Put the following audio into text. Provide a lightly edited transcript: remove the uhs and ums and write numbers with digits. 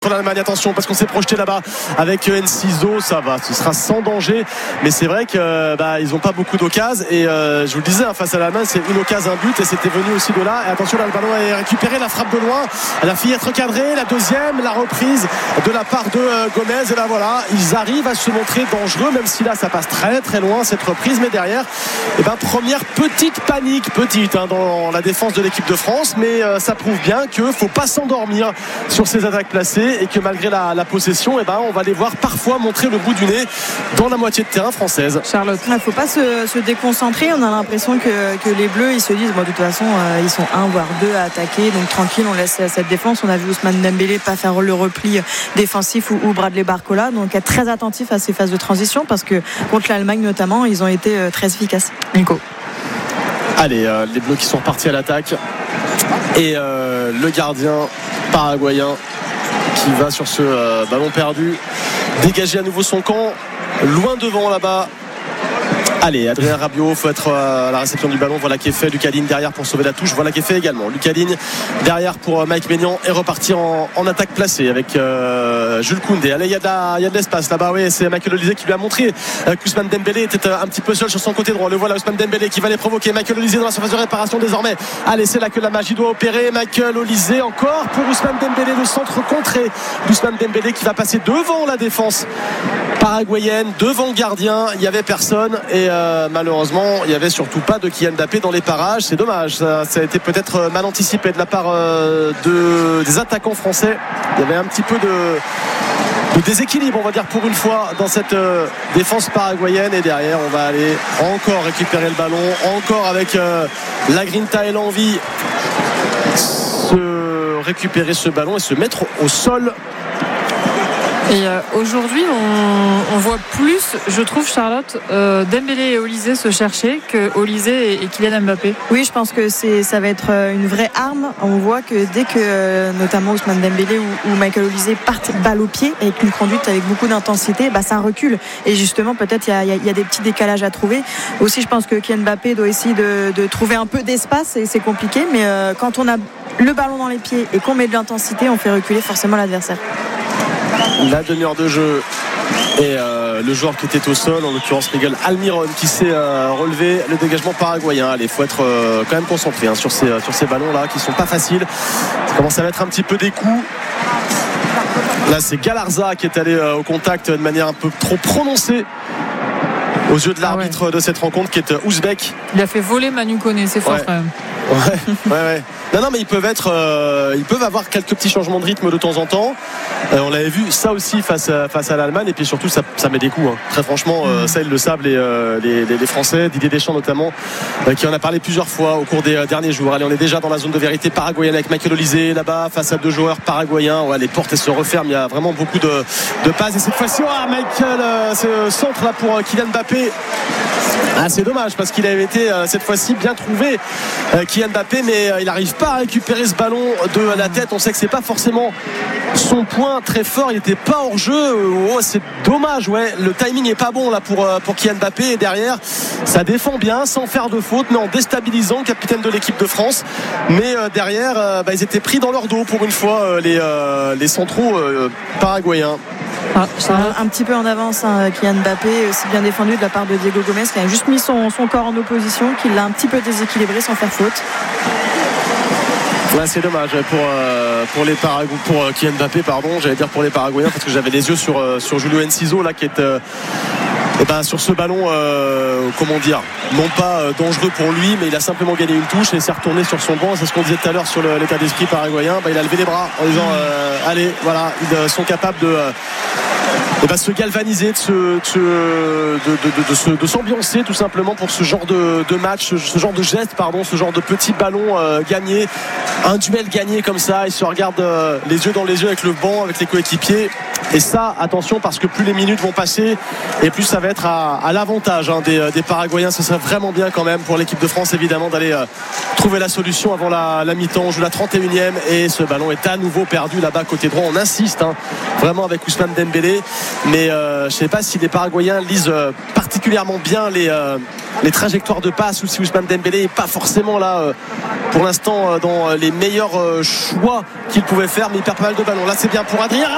contre l'Allemagne. Attention parce qu'on s'est projeté là-bas avec Enciso, ça va, ce sera sans danger, mais c'est vrai que ils n'ont pas beaucoup d'occasions et je vous le disais, face à l'Allemagne c'est une occasion, un but et c'était venu aussi de là. Et attention là, le ballon est récupéré, la frappe de loin, elle a failli être cadrée, la deuxième, la reprise de la part de Gomez et là voilà, ils arrivent à se montrer dangereux, même si là ça passe très très loin cette reprise, mais derrière première petite panique dans la défense de l'équipe de France, mais ça prouve bien qu'il ne faut pas s'endormir sur ces attaques placées et que malgré la possession, on va les voir parfois montrer le bout du nez dans la moitié de terrain française. Charlotte, il ne faut pas se déconcentrer. On a l'impression que les Bleus ils se disent de toute façon ils sont 1 voire 2 à attaquer, donc tranquille, on laisse cette défense. On a vu Ousmane Dembélé pas faire le repli défensif ou Bradley Barcola, donc être très attentif à ces phases de transition parce que contre l'Allemagne notamment ils ont été très efficaces. Nico. Allez, les Bleus qui sont repartis à l'attaque et le gardien paraguayen qui va sur ce ballon perdu dégager à nouveau son camp loin devant là-bas. Allez, Adrien Rabiot, il faut être à la réception du ballon. Voilà qui est fait. Lucas Digne derrière pour sauver la touche. Voilà qui est fait également. Lucas Digne derrière pour Mike Maignan et repartir en attaque placée avec Jules Koundé. Allez, il y a de l'espace là-bas. Oui, c'est Michael Olise qui lui a montré qu'Ousmane Dembélé était un petit peu seul sur son côté droit. Le voilà, Ousmane Dembélé qui va les provoquer. Michael Olise dans la surface de réparation désormais. Allez, c'est là que la magie doit opérer. Michael Olise encore pour Ousmane Dembélé. Le centre contré d'Ousmane Dembélé qui va passer devant la défense paraguayenne, devant le gardien. Il n'y avait personne et malheureusement il n'y avait surtout pas de Kylian Mbappé dans les parages. C'est dommage, ça a été peut-être mal anticipé de la part des attaquants français. Il y avait un petit peu de déséquilibre, on va dire, pour une fois dans cette défense paraguayenne. Et derrière on va aller encore récupérer le ballon, encore avec la Grinta et l'envie se récupérer ce ballon et se mettre au sol. Et aujourd'hui, on voit plus, je trouve, Charlotte, Dembélé et Olise se chercher que Olise et Kylian Mbappé. Oui, je pense que ça va être une vraie arme. On voit que dès que notamment Ousmane Dembélé ou Michael Olise partent balle au pied avec une conduite avec beaucoup d'intensité, ça recule. Et justement, peut-être il y a des petits décalages à trouver. Aussi, je pense que Kylian Mbappé doit essayer de trouver un peu d'espace et c'est compliqué. Mais quand on a le ballon dans les pieds et qu'on met de l'intensité, on fait reculer forcément l'adversaire. La demi-heure de jeu et le joueur qui était au sol, en l'occurrence Miguel Almiron, qui s'est relevé le dégagement paraguayen. Allez, il faut être quand même concentré sur ces ballons là qui sont pas faciles. Ça commence à mettre un petit peu des coups. Là c'est Galarza qui est allé au contact de manière un peu trop prononcée aux yeux de l'arbitre de cette rencontre, qui est ouzbek. Il a fait voler Manu Koné, c'est fort quand même. Ouais. Non, mais ils peuvent avoir quelques petits changements de rythme de temps en temps. On l'avait vu ça aussi face à l'Allemagne, et puis surtout ça met des coups. Très franchement, ça ils le savent les Français, Didier Deschamps notamment, qui en a parlé plusieurs fois au cours des derniers jours. Allez, on est déjà dans la zone de vérité paraguayenne avec Michael Olise là-bas face à 2 joueurs paraguayens. Les portes elles se referment, il y a vraiment beaucoup de passes, et cette fois-ci Michael, ce centre là pour Kylian Mbappé. C'est dommage parce qu'il avait été cette fois-ci bien trouvé, Kylian Mbappé, mais il n'arrive pas à récupérer ce ballon de la tête. On sait que c'est pas forcément son point très fort, il n'était pas hors jeu. C'est dommage, le timing est pas bon là pour Kylian Mbappé, et derrière ça défend bien sans faire de faute mais en déstabilisant le capitaine de l'équipe de France. Mais derrière ils étaient pris dans leur dos pour une fois, les centraux paraguayens. Un petit peu en avance, Kylian Mbappé, aussi bien défendu de la part de Diego Gomez qui a juste mis son corps en opposition, qui l'a un petit peu déséquilibré sans faire faute. C'est dommage pour Kylian Mbappé, j'allais dire pour les Paraguayens, parce que j'avais les yeux sur Julio Enciso là, qui est sur ce ballon, non pas dangereux pour lui, mais il a simplement gagné une touche et s'est retourné sur son banc. C'est ce qu'on disait tout à l'heure sur l'état d'esprit paraguayen. Il a levé les bras en disant allez, voilà, ils sont capables de se galvaniser, de s'ambiancer tout simplement pour ce genre de match, ce genre de geste, ce genre de petit ballon gagné, un duel gagné comme ça. Ils se regardent les yeux dans les yeux avec le banc, avec les coéquipiers. Et ça, attention, parce que plus les minutes vont passer et plus ça va être à l'avantage des Paraguayens. Ce serait vraiment bien quand même pour l'équipe de France, évidemment, d'aller trouver la solution avant la mi-temps. On joue la 31e et ce ballon est à nouveau perdu là-bas côté droit. On insiste vraiment avec Ousmane Dembélé, mais je ne sais pas si les Paraguayens lisent particulièrement bien les trajectoires de passe, ou si Ousmane Dembélé n'est pas forcément là pour l'instant dans les meilleurs choix qu'il pouvait faire, mais il perd pas mal de ballons. Là c'est bien pour Adrien